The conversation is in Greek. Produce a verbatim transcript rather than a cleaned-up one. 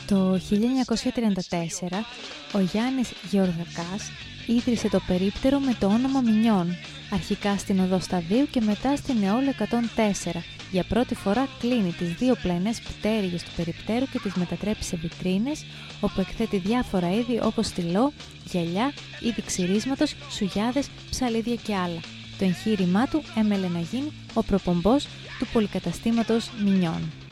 Το χίλια εννιακόσια τριάντα τέσσερα ο Γιάννης Γεωργακάς ίδρυσε το περίπτερο με το όνομα Μινιόν, αρχικά στην οδό Σταδίου και μετά στην Αιώλου εκατόν τέσσερα. Για πρώτη φορά κλείνει τις δύο πλαϊνές πτέρυγες του περιπτέρου και τις μετατρέπει σε βιτρίνες, όπου εκθέτει διάφορα είδη όπως στυλό, γυαλιά, είδη ξυρίσματος, σουγιάδες, ψαλίδια και άλλα. Το εγχείρημά του έμελε να γίνει ο προπομπός του πολυκαταστήματος Μινιόν.